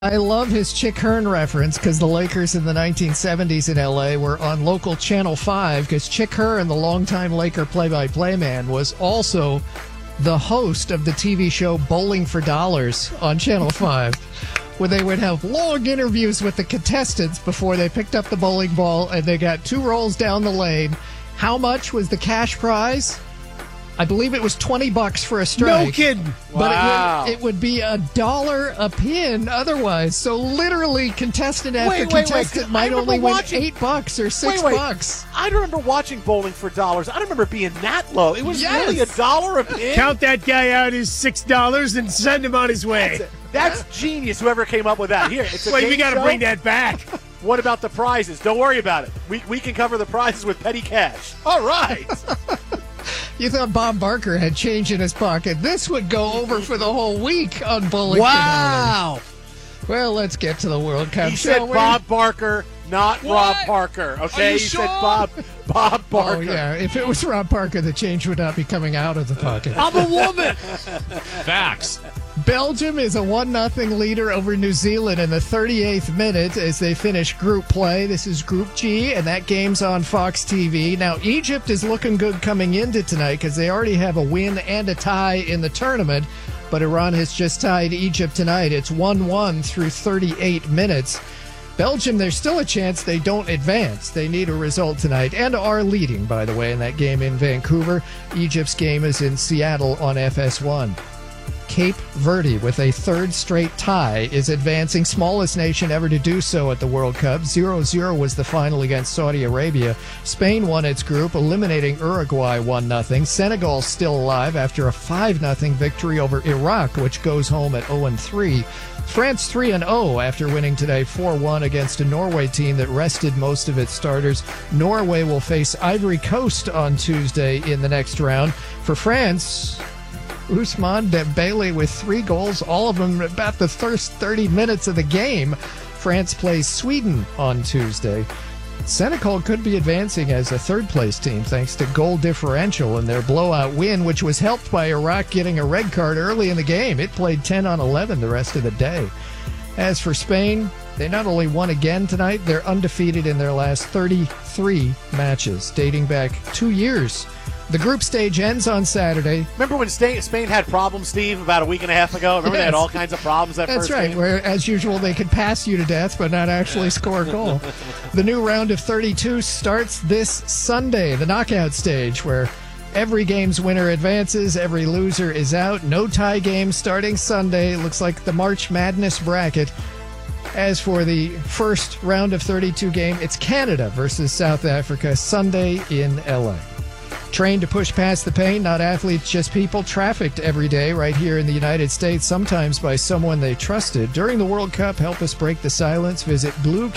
I love his Chick Hearn reference because the Lakers in the 1970s in L.A. were on local Channel 5 because Chick Hearn, the longtime Laker play-by-play man, was also the host of the TV show Bowling for Dollars on Channel 5, where they would have long interviews with the contestants before they picked up the bowling ball and they got 2 rolls down the lane. How much was the cash prize? I believe it was $20 for a strike. No kidding. But Wow. it would be $1 a pin otherwise. So literally, contestant after contestant might only win $8 or $6. I remember watching Bowling for Dollars. I don't remember being that low. It was really $1 a pin. Count that guy out as $6 and send him on his way. That's genius, whoever came up with that. Here, it's a Wait, we game got to show. bring that back. What about the prizes? Don't worry about it. We can cover the prizes with petty cash. All right. You thought Bob Barker had change in his pocket. This would go over for the whole week on Bowling for Dollars. Well, let's get to the World Cup. He said Bob Barker, not Rob Parker. Okay, you he sure? said Bob Barker. Oh, yeah. If it was Rob Parker, the change would not be coming out of the pocket. I'm a woman. Facts. Belgium is a 1-0 leader over New Zealand in the 38th minute as they finish group play. This is Group G, and that game's on Fox TV. Now, Egypt is looking good coming into tonight because they already have a win and a tie in the tournament, but Iran has just tied Egypt tonight. It's 1-1 through 38 minutes. Belgium, there's still a chance they don't advance. They need a result tonight and are leading, by the way, in that game in Vancouver. Egypt's game is in Seattle on FS1. Cape Verde, with a third straight tie, is advancing, smallest nation ever to do so at the World Cup. 0-0 was the final against Saudi Arabia. Spain won its group, eliminating Uruguay 1-0. Senegal still alive after a 5-0 victory over Iraq, which goes home at 0-3. France 3-0 after winning today 4-1 against a Norway team that rested most of its starters. Norway will face Ivory Coast on Tuesday in the next round. For France, Ousmane Dembele with 3 goals, all of them about the first 30 minutes of the game. France plays Sweden on Tuesday. Senegal could be advancing as a third-place team thanks to goal differential in their blowout win, which was helped by Iraq getting a red card early in the game. It played 10 on 11 the rest of the day. As for Spain, they not only won again tonight, they're undefeated in their last 33 matches, dating back 2 years. The group stage ends on Saturday. Remember when Spain had problems, Steve, about a week and a half ago? Remember they had all kinds of problems that That's first right, game? where, as usual, they could pass you to death but not actually score a goal. The new round of 32 starts this Sunday, the knockout stage, where every game's winner advances, every loser is out. No tie games starting Sunday. Looks like the March Madness bracket. As for the first round of 32 game, it's Canada versus South Africa, Sunday in L.A. Trained to push past the pain, not athletes, just people, trafficked every day right here in the United States, sometimes by someone they trusted. During the World Cup, help us break the silence. Visit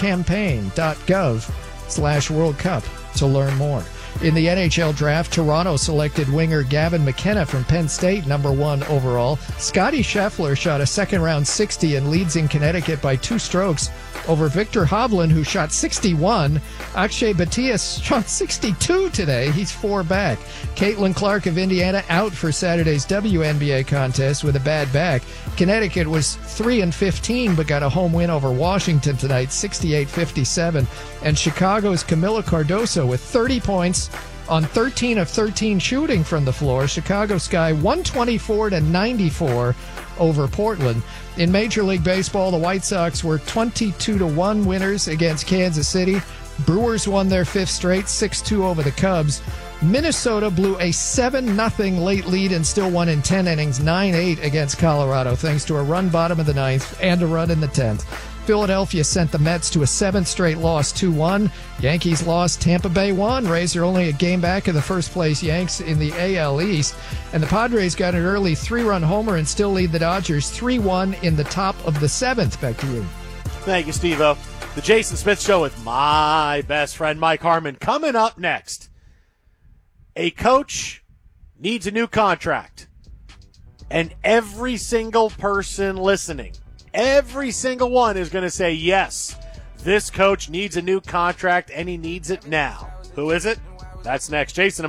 bluecampaign.gov/World Cup to learn more. In the NHL draft, Toronto selected winger Gavin McKenna from Penn State, number 1 overall. Scotty Scheffler shot a second-round 60 and leads in Connecticut by 2 strokes over Victor Hovland, who shot 61. Akshay Bhatia shot 62 today. He's 4 back. Caitlin Clark of Indiana out for Saturday's WNBA contest with a bad back. Connecticut was 3-15 but got a home win over Washington tonight, 68-57. And Chicago's Camila Cardoso with 30 points on 13 of 13 shooting from the floor. Chicago Sky 124-94 over Portland. In Major League Baseball, the White Sox were 22-1 winners against Kansas City. Brewers won their 5th straight, 6-2 over the Cubs. Minnesota blew a 7-0 late lead and still won in 10 innings, 9-8 against Colorado, thanks to a run bottom of the 9th and a run in the 10th. Philadelphia sent the Mets to a 7th straight loss, 2-1. Yankees lost, Tampa Bay won. Rays are only a game back of the first-place Yanks in the AL East. And the Padres got an early 3-run homer and still lead the Dodgers 3-1 in the top of the 7th. Back to you. Thank you, Steve-O. The Jason Smith Show with my best friend Mike Harmon. Coming up next, a coach needs a new contract. And every single person listening, every single one is going to say, yes, this coach needs a new contract, and he needs it now. Who is it? That's next. Jason and Mike.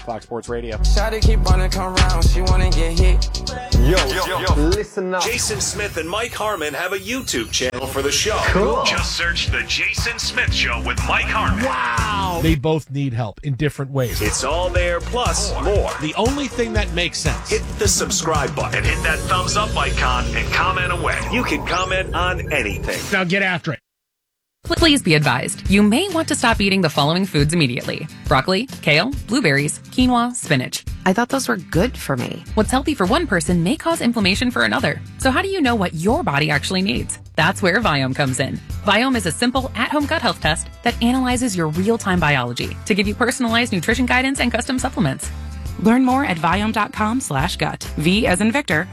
Fox Sports Radio. Shawty keep on it, come round, she wanna get hit. Yo, listen up. Jason Smith and Mike Harmon have a YouTube channel for the show. Cool. Just search The Jason Smith Show with Mike Harmon. Wow. They both need help in different ways. It's all there, plus more. The only thing that makes sense. Hit the subscribe button and hit that thumbs up icon and comment away. You can comment on anything. Now get after it. Please be advised, you may want to stop eating the following foods immediately. Broccoli, kale, blueberries, quinoa, spinach. I thought those were good for me. What's healthy for one person may cause inflammation for another. So how do you know what your body actually needs? That's where Viome comes in. Viome is a simple at-home gut health test that analyzes your real-time biology to give you personalized nutrition guidance and custom supplements. Learn more at Viome.com/gut. V as in Victor,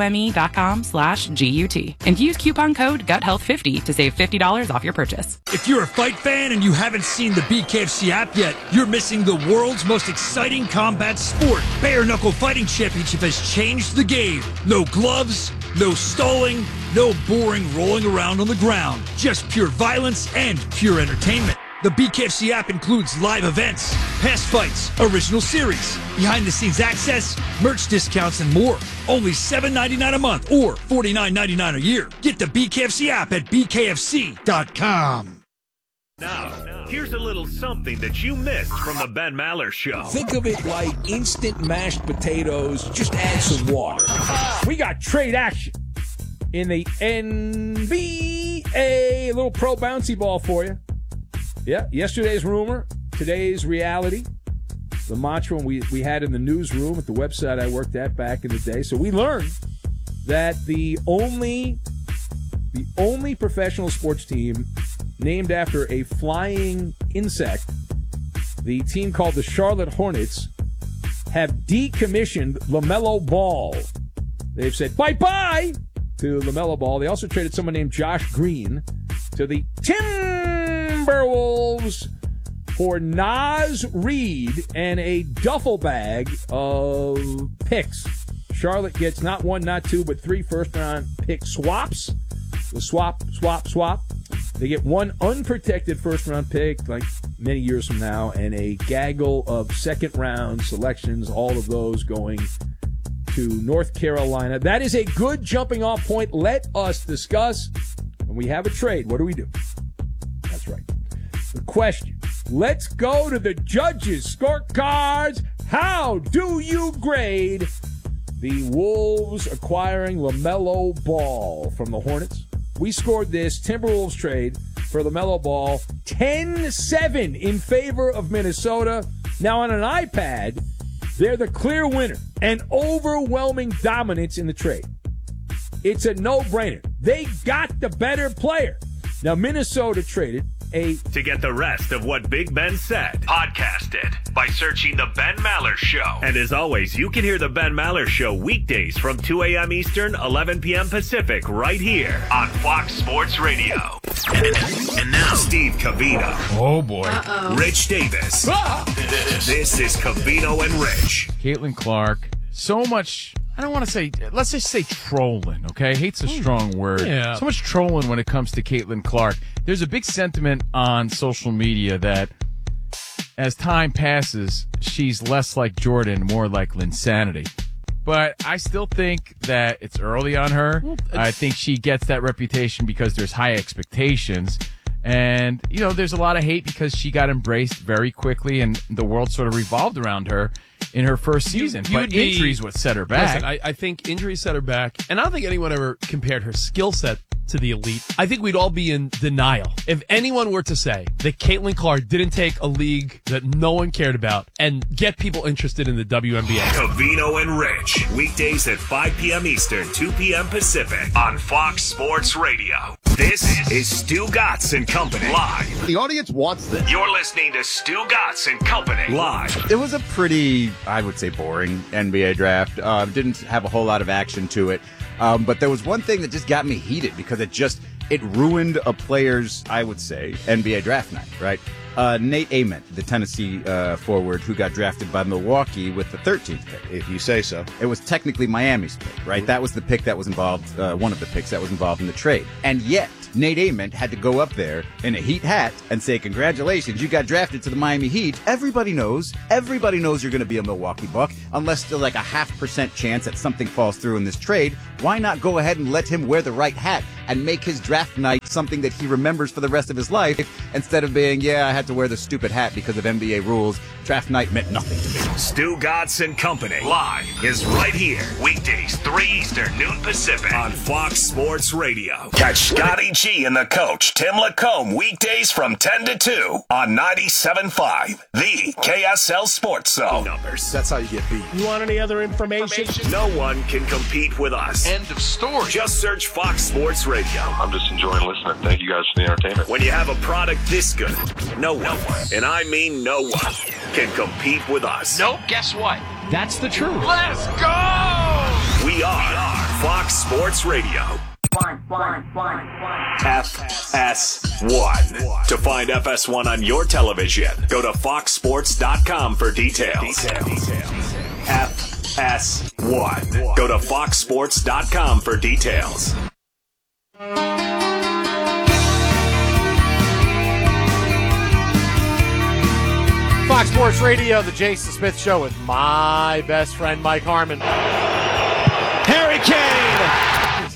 IOME.com/GUT. And use coupon code GUTHEALTH50 to save $50 off your purchase. If you're a fight fan and you haven't seen the BKFC app yet, you're missing the world's most exciting combat sport. Bare Knuckle Fighting Championship has changed the game. No gloves, no stalling, no boring rolling around on the ground. Just pure violence and pure entertainment. The BKFC app includes live events, past fights, original series, behind-the-scenes access, merch discounts, and more. Only $7.99 a month or $49.99 a year. Get the BKFC app at bkfc.com. Now, here's a little something that you missed from the Ben Maller Show. Think of it like instant mashed potatoes, just add some water. We got trade action in the NBA. A little pro bouncy ball for you. Yeah, yesterday's rumor, today's reality. The mantra we had in the newsroom at the website I worked at back in the day. So we learned that the only professional sports team named after a flying insect, the team called the Charlotte Hornets, have decommissioned LaMelo Ball. They've said bye-bye to LaMelo Ball. They also traded someone named Josh Green to the Timberwolves for Naz Reid and a duffel bag of picks. Charlotte gets not one, not two, but 3 first-round pick swaps. The swap. They get one unprotected first-round pick, like many years from now, and a gaggle of second-round selections, all of those going to North Carolina. That is a good jumping-off point. Let us discuss. When we have a trade, what do we do? That's right. The question. Let's go to the judges' scorecards. How do you grade the Wolves acquiring LaMelo Ball from the Hornets? We scored this Timberwolves trade for LaMelo Ball 10-7 in favor of Minnesota. Now on an iPad, they're the clear winner and overwhelming dominance in the trade. It's a no-brainer. They got the better player. Now, Minnesota traded To get the rest of what Big Ben said, podcast it by searching The Ben Maller Show. And as always, you can hear The Ben Maller Show weekdays from 2 a.m. Eastern, 11 p.m. Pacific, right here on Fox Sports Radio. And now, Steve Covino. Oh, boy. Rich Davis. This is Covino and Rich. Caitlin Clark. So much, I don't want to say, let's just say trolling, okay? Hate's a strong word. Yeah. So much trolling when it comes to Caitlin Clark. There's a big sentiment on social media that as time passes, she's less like Jordan, more like Linsanity. But I still think that it's early on her. I think she gets that reputation because there's high expectations. And, you know, there's a lot of hate because she got embraced very quickly and the world sort of revolved around her in her first season. But injuries would set her back. Listen, I think injuries set her back. And I don't think anyone ever compared her skill set to the elite. I think we'd all be in denial if anyone were to say that Caitlin Clark didn't take a league that no one cared about and get people interested in the WNBA. Covino and Rich, weekdays at 5 p.m. Eastern, 2 p.m. Pacific on Fox Sports Radio. This is Stu Gatz and Company live. The audience wants this. You're listening to Stu Gatz and Company live. It was a pretty, I would say, boring NBA draft. Didn't have a whole lot of action to it. But there was one thing that just got me heated because it ruined a player's, I would say, NBA draft night, right? Nate Ament, the Tennessee forward who got drafted by Milwaukee with the 13th pick. If you say so. It was technically Miami's pick, right? That was the pick that was involved, one of the picks that was involved in the trade. And yet, Nate Ament had to go up there in a Heat hat and say, congratulations, you got drafted to the Miami Heat. Everybody knows you're going to be a Milwaukee Buck, unless there's like a 0.5% chance that something falls through in this trade. Why not go ahead and let him wear the right hat and make his draft night something that he remembers for the rest of his life, instead of being, I had to wear the stupid hat because of NBA rules. Draft night meant nothing to me. Stu Gatz and Company live is right here. Weekdays, 3 Eastern, noon Pacific on Fox Sports Radio. Catch Scotty G and the coach, Tim Lacombe, weekdays from 10 to 2 on 97.5, the KSL Sports Zone. Numbers. That's how you get beat. You want any other information? No one can compete with us. End of story. Just search Fox Sports Radio. I'm just enjoying listening. Thank you guys for the entertainment. When you have a product this good, no one, and I mean no one, can compete with us. Nope, guess what? That's the truth. Let's go! We are Fox Sports Radio. FS1. To find FS1 on your television, go to foxsports.com for details. FS1. Go to foxsports.com for details. Fox Sports Radio, the Jason Smith Show with my best friend Mike Harmon. Harry Kane!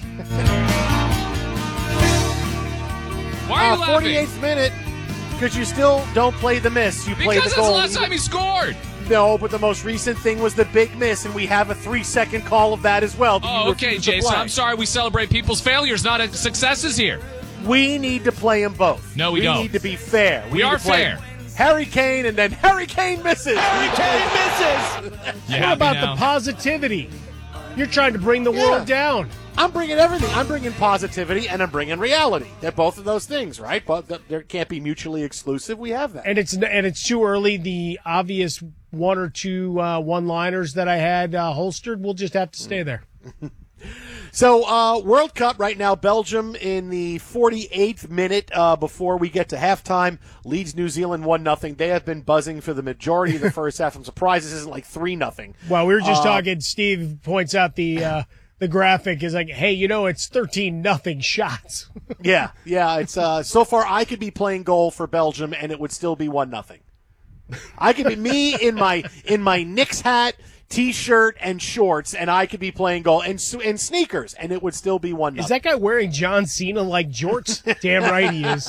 Why are you laughing? 48th minute, because you still don't play the miss. You play because the goal. that's the last time he scored. No, but the most recent thing was the big miss, and we have a 3-second call of that as well. Oh, okay, Jason. I'm sorry. We celebrate people's failures, not successes here. We need to play them both. No, we don't. We need to be fair. We are fair. Harry Kane, and then Harry Kane misses. Harry Kane misses. What about the positivity? You're trying to bring the world down. I'm bringing everything. I'm bringing positivity, and I'm bringing reality. They're both of those things, right? But they can't be mutually exclusive. We have that. And it's too early. The obvious one or two one-liners that I had holstered, we'll just have to stay there. So, World Cup right now, Belgium in the 48th minute before we get to halftime leads New Zealand 1-0. They have been buzzing for the majority of the first half. I'm surprised this isn't like 3-0. Well, we were just talking. Steve points out the graphic is like, hey, it's 13-0 shots. Yeah. It's so far I could be playing goal for Belgium and it would still be 1-0. I could be me in my Knicks hat, T-shirt, and shorts, and I could be playing goal and sneakers, and it would still be 1-0. Is that guy wearing John Cena-like jorts? Damn right he is.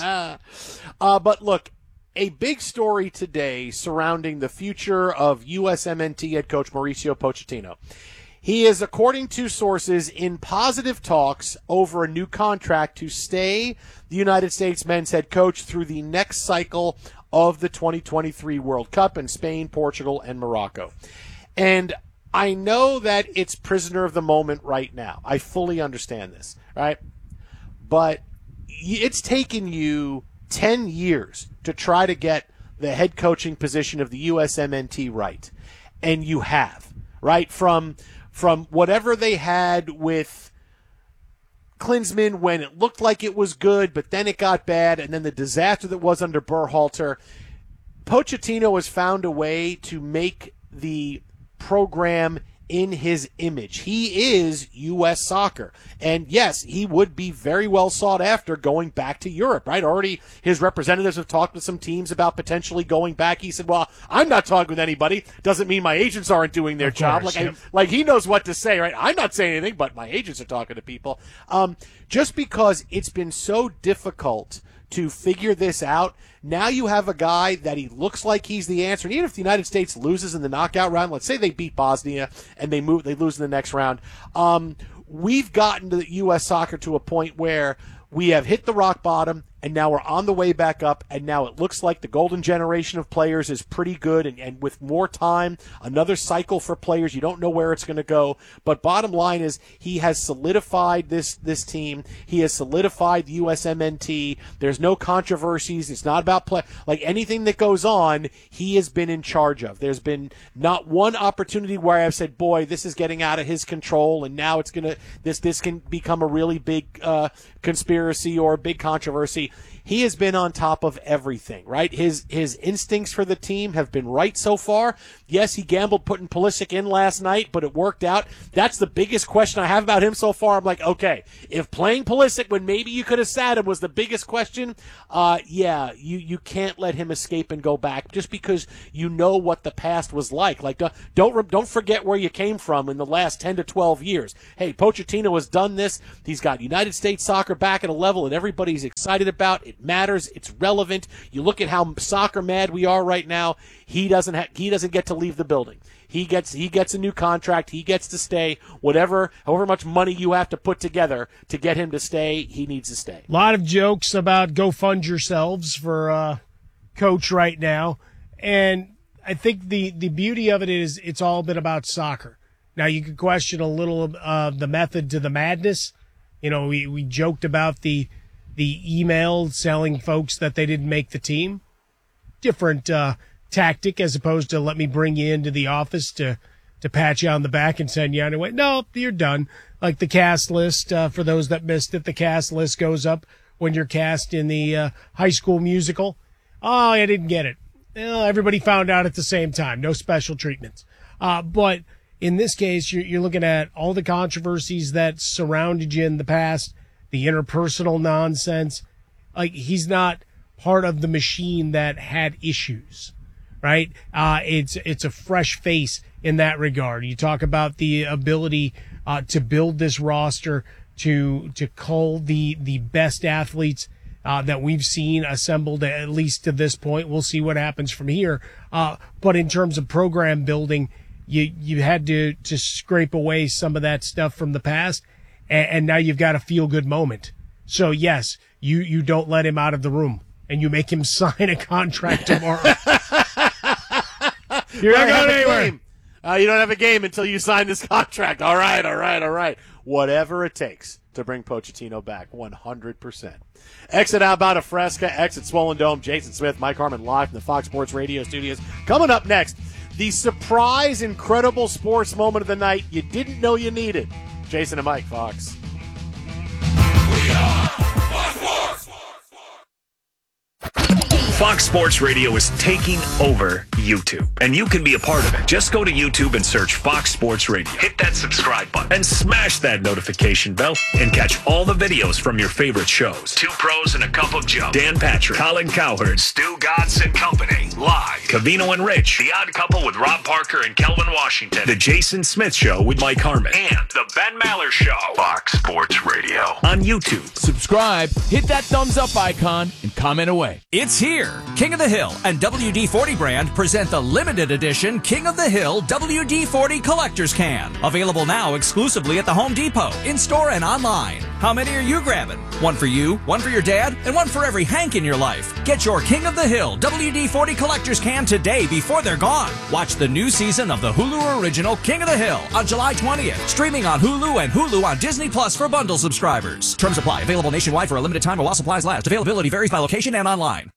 But look, a big story today surrounding the future of USMNT head coach Mauricio Pochettino. He is, according to sources, in positive talks over a new contract to stay the United States men's head coach through the next cycle of the 2023 World Cup in Spain, Portugal, and Morocco. And I know that it's prisoner of the moment right now. I fully understand this, right? But it's taken you 10 years to try to get the head coaching position of the USMNT right. And you have, right? From whatever they had with Klinsmann when it looked like it was good, but then it got bad, and then the disaster that was under Berhalter. Pochettino has found a way to make the program in his image. He is U.S. soccer. And yes, he would be very well sought after going back to Europe, right? Already his representatives have talked with some teams about potentially going back. He said, well, I'm not talking with anybody. Doesn't mean my agents aren't doing their job. Like he knows what to say, right? I'm not saying anything, but my agents are talking to people. Just because it's been so difficult to figure this out, now you have a guy that he looks like he's the answer. And even if the United States loses in the knockout round, let's say they beat Bosnia and they lose in the next round, we've gotten to U.S. soccer to a point where we have hit the rock bottom, and now we're on the way back up, and now it looks like the golden generation of players is pretty good, and with more time, another cycle for players, you don't know where it's going to go, but bottom line is he has solidified this team. He has solidified the USMNT. There's no controversies. It's not about like anything that goes on, he has been in charge of. There's been not one opportunity where I've said, boy, this is getting out of his control, and now it's going to this can become a really big conspiracy or a big controversy. offensively, he has been on top of everything, right? His instincts for the team have been right so far. Yes, he gambled putting Pulisic in last night, but it worked out. That's the biggest question I have about him so far. I'm like, okay, if playing Pulisic when maybe you could have sat him was the biggest question, you can't let him escape and go back just because you know what the past was like. Like, don't forget where you came from in the last 10 to 12 years. Hey, Pochettino has done this. He's got United States soccer back at a level that everybody's excited about. It matters. It's relevant. You look at how soccer mad we are right now. He doesn't get to leave the building. He gets a new contract. He gets to stay. However much money you have to put together to get him to stay, he needs to stay. A lot of jokes about go fund yourselves for Coach right now. And I think the beauty of it is it's all been about soccer. Now, you could question a little of the method to the madness. You know, we joked about the email telling folks that they didn't make the team. Different tactic as opposed to let me bring you into the office to pat you on the back and send you on your way. No, you're done. Like the cast list, for those that missed it, the cast list goes up when you're cast in the High School Musical. Oh, I didn't get it. Well, everybody found out at the same time. No special treatments. But in this case, you're looking at all the controversies that surrounded you in the past, the interpersonal nonsense. Like, he's not part of the machine that had issues, right? It's a fresh face in that regard. You talk about the ability to build this roster, to cull the best athletes that we've seen assembled at least to this point. We'll see what happens from here. But in terms of program building, you had to scrape away some of that stuff from the past, and now you've got a feel-good moment. So, yes, you don't let him out of the room, and you make him sign a contract tomorrow. You're not going anywhere. You don't have a game until you sign this contract. All right. Whatever it takes to bring Pochettino back, 100%. Exit Outbound of Fresca, exit Swollen Dome. Jason Smith, Mike Harmon live from the Fox Sports Radio studios. Coming up next, the surprise, incredible sports moment of the night you didn't know you needed. Jason and Mike, Fox. Fox Sports Radio is taking over YouTube, and you can be a part of it. Just go to YouTube and search Fox Sports Radio. Hit that subscribe button and smash that notification bell and catch all the videos from your favorite shows. Two Pros and a Cup of Joe. Dan Patrick, Colin Cowherd, Stu Godson and Company. Live. Covino and Rich. The Odd Couple with Rob Parker and Kelvin Washington. The Jason Smith Show with Mike Harmon. And The Ben Maller Show. Fox Sports Radio. On YouTube. Subscribe, hit that thumbs up icon, and comment away. It's here. King of the Hill and WD-40 brand present the limited edition King of the Hill WD-40 Collector's Can. Available now exclusively at the Home Depot, in-store and online. How many are you grabbing? One for you, one for your dad, and one for every Hank in your life. Get your King of the Hill WD-40 Collector's Can today before they're gone. Watch the new season of the Hulu original King of the Hill on July 20th. Streaming on Hulu and Hulu on Disney Plus for bundle subscribers. Terms apply. Available nationwide for a limited time or while supplies last. Availability varies by location and online.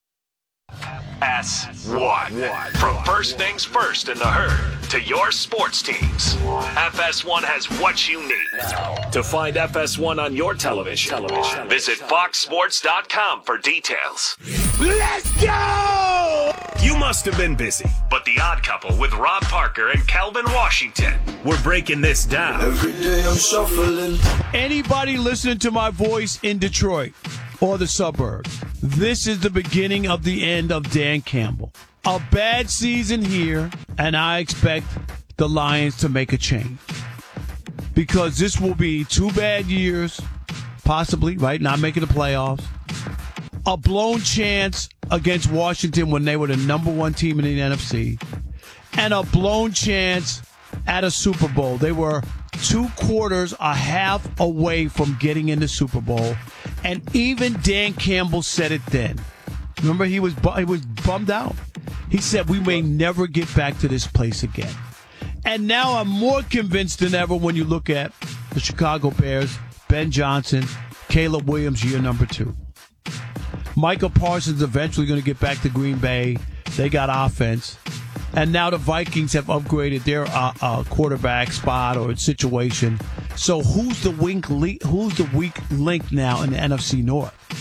FS1. From first things first in the herd to your sports teams, FS1 has what you need. To find FS1 on your television, visit foxsports.com for details. Let's go! You must have been busy, but The Odd Couple with Rob Parker and Kelvin Washington, we're breaking this down. Every day I'm shuffling. Anybody listening to my voice in Detroit or the suburbs, this is the beginning of the end of Dan Campbell. A bad season here, and I expect the Lions to make a change. Because this will be 2 bad years, possibly, right? Not making the playoffs. A blown chance against Washington when they were the number 1 team in the NFC. And a blown chance at a Super Bowl. They were 2 quarters, a half away from getting in the Super Bowl. And even Dan Campbell said it then. Remember, he was bummed out. He said, we may never get back to this place again. And now I'm more convinced than ever when you look at the Chicago Bears, Ben Johnson, Caleb Williams, year number 2. Michael Parsons eventually going to get back to Green Bay. They got offense. And now the Vikings have upgraded their quarterback spot or situation. So who's the weak link now in the NFC North?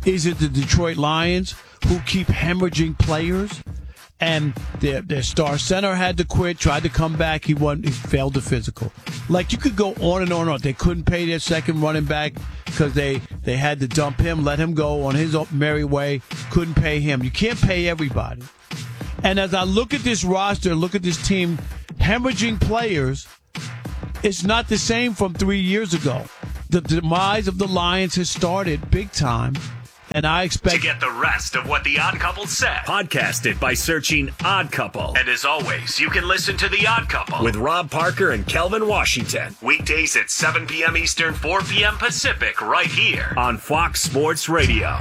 Is it the Detroit Lions who keep hemorrhaging players? And their star center had to quit, tried to come back. He failed the physical. Like, you could go on and on and on. They couldn't pay their second running back because they had to dump him, let him go on his merry way. Couldn't pay him. You can't pay everybody. And as I look at this roster, look at this team hemorrhaging players, it's not the same from 3 years ago. The demise of the Lions has started big time. And I expect to get the rest of what The Odd Couple said. Podcasted by searching Odd Couple. And as always, you can listen to The Odd Couple with Rob Parker and Kelvin Washington. Weekdays at 7 p.m. Eastern, 4 p.m. Pacific, right here on Fox Sports Radio.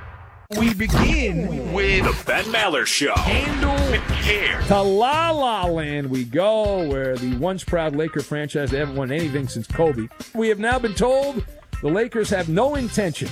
We begin with the Ben Maller Show. Handle with care. To La La Land we go, where the once proud Laker franchise, they haven't won anything since Kobe. We have now been told the Lakers have no intention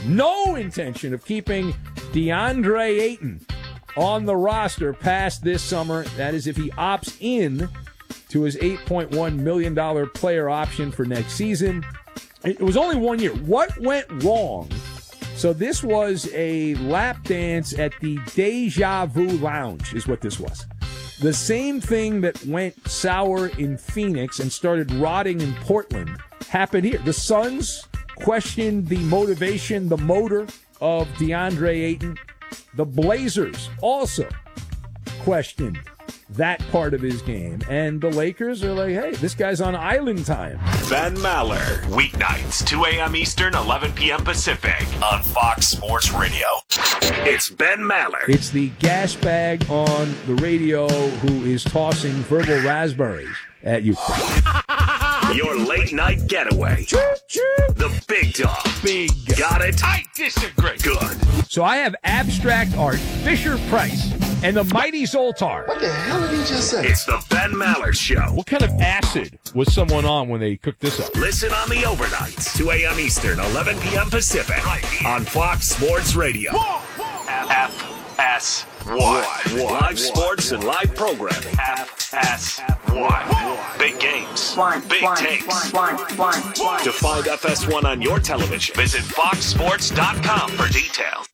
of keeping DeAndre Ayton on the roster past this summer. That is if he opts in to his $8.1 million player option for next season. It was only 1 year. What went wrong? So this was a lap dance at the Deja Vu Lounge is what this was. The same thing that went sour in Phoenix and started rotting in Portland happened here. The Suns questioned the motivation, the motor of DeAndre Ayton. The Blazers also questioned that part of his game. And the Lakers are like, hey, this guy's on island time. Ben Maller. Weeknights, 2 a.m. Eastern, 11 p.m. Pacific on Fox Sports Radio. It's Ben Maller. It's the gas bag on the radio who is tossing verbal raspberries at you. Your late night getaway. The big dog. Big. Got it? I disagree. Good. So I have abstract art, Fisher-Price, and the mighty Zoltar. What the hell did he just say? It's the Ben Maller Show. What kind of acid was someone on when they cooked this up? Listen on the overnights, 2 a.m. Eastern, 11 p.m. Pacific, right here on Fox Sports Radio. FS1. Live sports and live programming. FS1. Big games. Big takes. To find FS1 on your television, visit foxsports.com for details.